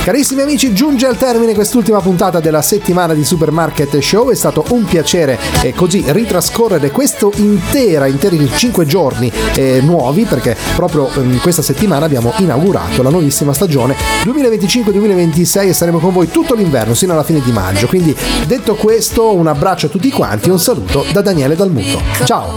Carissimi amici, giunge al termine quest'ultima puntata della settimana di Supermarket Show. È stato un piacere così ritrascorrere questo interi 5 giorni nuovi, perché proprio questa settimana abbiamo inaugurato la nuovissima stagione 2025-2026 e saremo con voi tutto l'inverno sino alla fine di maggio. Quindi detto questo, un abbraccio a tutti quanti e un saluto da Daniele Dalmuto. Ciao!